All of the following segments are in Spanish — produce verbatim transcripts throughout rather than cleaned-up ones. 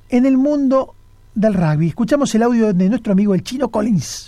en el mundo del rugby. Escuchamos el audio de nuestro amigo el Chino Collins.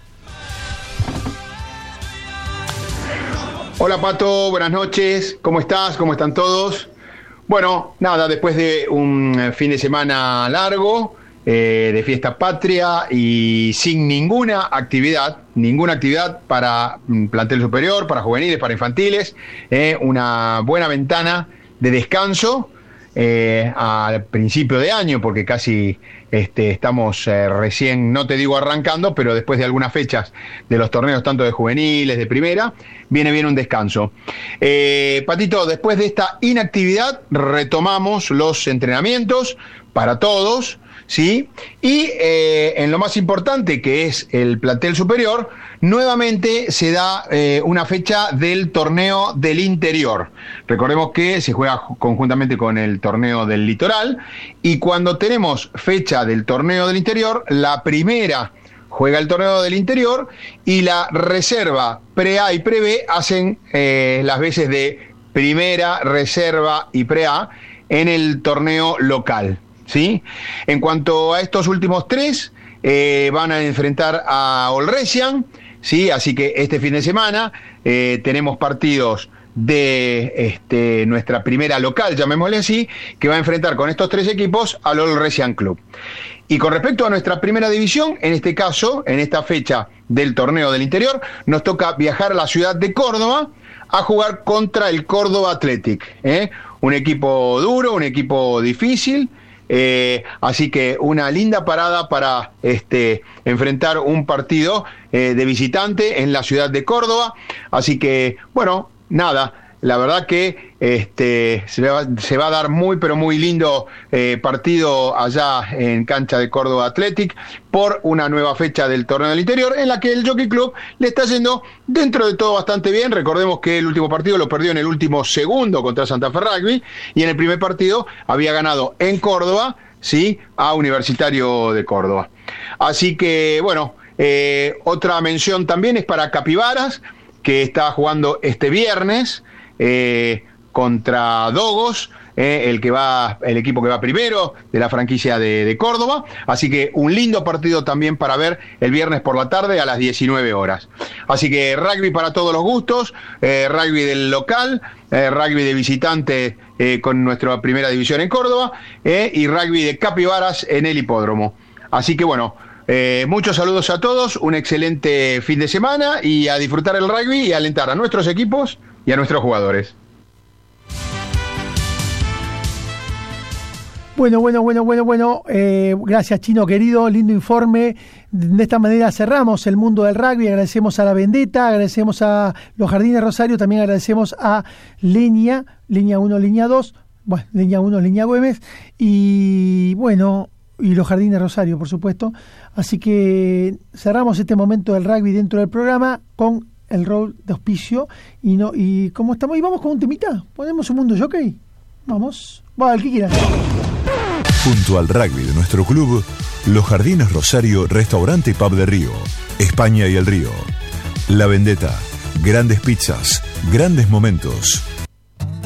Hola Pato, buenas noches, ¿cómo estás? ¿Cómo están todos? Bueno, nada, después de un fin de semana largo, eh, de fiesta patria y sin ninguna actividad, ninguna actividad para plantel superior, para juveniles, para infantiles, eh, una buena ventana de descanso eh, al principio de año, porque casi este, estamos eh, recién, no te digo arrancando, pero después de algunas fechas de los torneos tanto de juveniles, de primera, viene bien un descanso. Eh, Patito, después de esta inactividad retomamos los entrenamientos para todos, ¿sí? Y eh, en lo más importante, que es el plantel superior, nuevamente se da eh, una fecha del torneo del interior. Recordemos que se juega conjuntamente con el torneo del litoral, y cuando tenemos fecha del torneo del interior, la primera juega el torneo del interior y la reserva pre-A y pre-B hacen eh, las veces de primera, reserva y pre-A en el torneo local, ¿sí? En cuanto a estos últimos tres, eh, van a enfrentar a Olresian, ¿sí? Así que este fin de semana eh, tenemos partidos de este, nuestra primera local, llamémosle así, que va a enfrentar con estos tres equipos al Olresian Club. Y con respecto a nuestra primera división, en este caso, en esta fecha del torneo del interior, nos toca viajar a la ciudad de Córdoba a jugar contra el Córdoba Athletic, ¿eh? Un equipo duro, un equipo difícil, eh, así que una linda parada para este, enfrentar un partido eh, de visitante en la ciudad de Córdoba. Así que, bueno, nada. La verdad que este, se, va, se va a dar muy, pero muy lindo eh, partido allá en cancha de Córdoba Athletic por una nueva fecha del torneo del interior en la que el Jockey Club le está yendo dentro de todo bastante bien. Recordemos que el último partido lo perdió en el último segundo contra Santa Fe Rugby y en el primer partido había ganado en Córdoba, sí, a Universitario de Córdoba. Así que, bueno, eh, otra mención también es para Capibaras, que está jugando este viernes Eh, contra Dogos, eh, el que va, el equipo que va primero de la franquicia de, de Córdoba, así que un lindo partido también para ver el viernes por la tarde a las diecinueve horas. Así que rugby para todos los gustos, eh, rugby del local, eh, rugby de visitante eh, con nuestra primera división en Córdoba, eh, y rugby de Capibaras en el hipódromo. Así que bueno, Eh, muchos saludos a todos, un excelente fin de semana y a disfrutar el rugby y a alentar a nuestros equipos y a nuestros jugadores. Bueno, bueno, bueno, bueno, bueno. Eh, gracias, Chino querido, lindo informe. De esta manera cerramos el mundo del rugby. Agradecemos a La Vendetta, agradecemos a los Jardines Rosario, también agradecemos a Leña, Leña uno, Leña dos, bueno, Leña uno, Leña Güemes, y bueno, y los Jardines Rosario, por supuesto. Así que cerramos este momento del rugby dentro del programa con el rol de auspicio. Y no y ¿cómo estamos? Y vamos con un temita. ¿Ponemos un mundo jockey? Vamos. Va, el que quiera. Junto al rugby de nuestro club, Los Jardines Rosario, restaurante y pub de Río, España y el Río. La Vendetta, grandes pizzas, grandes momentos.